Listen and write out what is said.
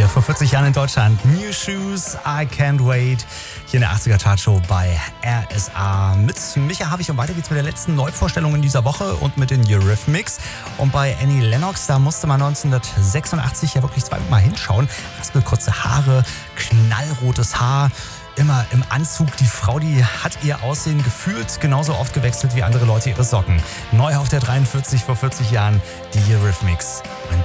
Serie vor 40 Jahren in Deutschland. New Shoes, I Can't Wait. Hier in der 80er Chartshow bei RSA. Mit Micha Havig und weiter geht's mit der letzten Neuvorstellung in dieser Woche und mit den Eurythmics. Und bei Annie Lennox, da musste man 1986 ja wirklich zweimal hinschauen. Raspelkurze Haare, knallrotes Haar. Immer im Anzug. Die Frau, die hat ihr Aussehen gefühlt genauso oft gewechselt wie andere Leute ihre Socken. Neu auf der 43 vor 40 Jahren, die Eurythmics. When